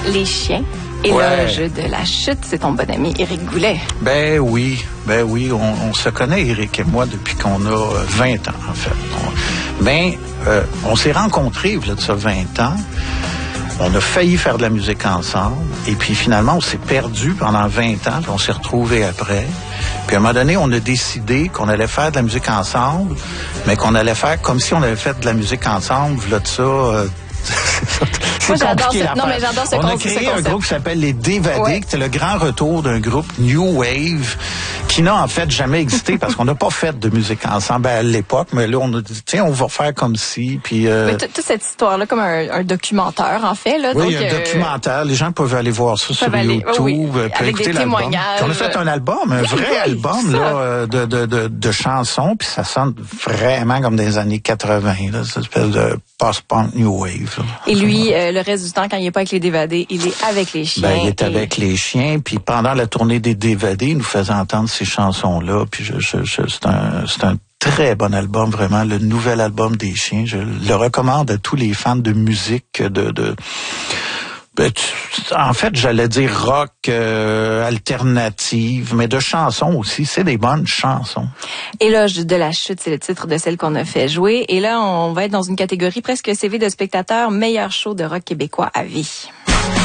les chiens. Éloge de la chute, c'est ton bon ami Éric Goulet. Ben oui, on se connaît, Éric et moi, depuis qu'on a 20 ans, en fait. On s'est rencontrés, il y a de ça 20 ans. On a failli faire de la musique ensemble. Et puis finalement, on s'est perdu pendant 20 ans. Puis on s'est retrouvés après. Puis à un moment donné, on a décidé qu'on allait faire de la musique ensemble, mais qu'on allait faire comme si on avait fait de la musique ensemble. Là de ça... Moi, j'adore ça. Non, mais j'adore ce concept. On a créé un groupe qui s'appelle Les Dévadés, qui était le grand retour d'un groupe New Wave qui n'a en fait jamais existé parce qu'on n'a pas fait de musique ensemble à l'époque, mais là, on a dit, tiens, on va faire comme si, puis... Mais toute cette histoire-là, comme un documentaire, en fait, là. Oui, donc, un documentaire. Les gens peuvent aller voir ça sur YouTube, avec des témoignages. On a fait un album, un vrai album, là, de chansons, puis ça sonne vraiment comme des années 80, là, cette espèce de post-punk New Wave, là. Et lui, le reste du temps, quand il n'est pas avec les Dévadés, il est avec les chiens. Il est avec les chiens, puis pendant la tournée des Dévadés, il nous faisait entendre ces chansons-là, puis c'est un très bon album, vraiment, le nouvel album des chiens. Je le recommande à tous les fans de musique, en fait, j'allais dire rock alternative, mais de chansons aussi. C'est des bonnes chansons. Éloge de la chute, c'est le titre de celle qu'on a fait jouer. Et là, on va être dans une catégorie presque CV de spectateur, meilleur show de rock québécois à vie.